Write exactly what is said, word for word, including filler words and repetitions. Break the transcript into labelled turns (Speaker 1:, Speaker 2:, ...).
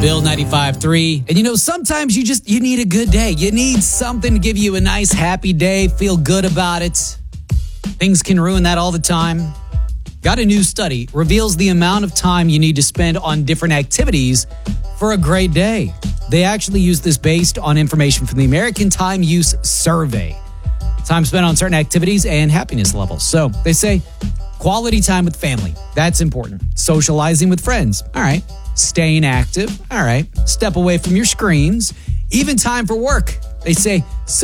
Speaker 1: Bill ninety-five three. And you know, sometimes you just, you need a good day. You need something to give you a nice, happy day, feel good about it. Things can ruin that all the time. Got a new study reveals the amount of time you need to spend on different activities for a great day. They actually use this based on information from the American Time Use Survey. Time spent on certain activities and happiness levels. So they say quality time with family. That's important. Socializing with friends. All right. Staying active. All right. Step away from your screens. Even time for work. They say